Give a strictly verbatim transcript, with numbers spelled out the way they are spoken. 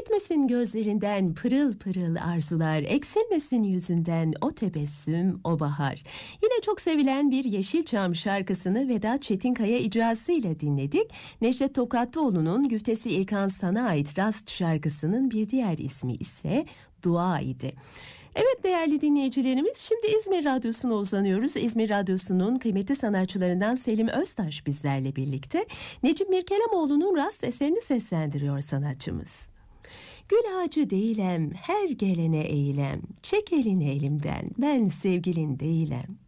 Gitmesin gözlerinden pırıl pırıl arzular, eksilmesin yüzünden o tebessüm, o bahar. Yine çok sevilen bir Yeşilçam şarkısını Vedat Çetinkaya icrasıyla dinledik. Necdet Tokatlıoğlu'nun Güftesi İlkan Sana Ait Rast şarkısının bir diğer ismi ise Dua idi. Evet değerli dinleyicilerimiz, şimdi İzmir Radyosu'na uzanıyoruz. İzmir Radyosu'nun kıymetli sanatçılarından Selim Öztaş bizlerle birlikte. Necip Mirkelamoğlu'nun Rast eserini seslendiriyor sanatçımız. Gül ağacı değilem, her gelene eğilem, çek elini elimden, ben sevgilin değilem.